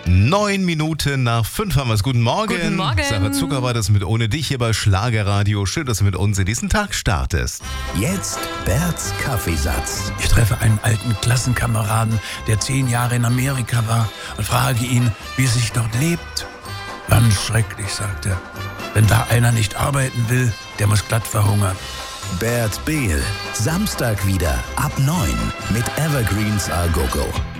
9:09 haben wir es. Guten Morgen. Guten Morgen. Sarah Zucker war das mit Ohne dich hier bei Schlagerradio. Schön, dass du mit uns in diesen Tag startest. Jetzt Berts Kaffeesatz. Ich treffe einen alten Klassenkameraden, der 10 Jahre in Amerika war und frage ihn, wie es sich dort lebt. Ganz schrecklich, sagt er. Wenn da einer nicht arbeiten will, der muss glatt verhungern. Bert Behl. Samstag wieder ab 9 mit Evergreens A Go Go.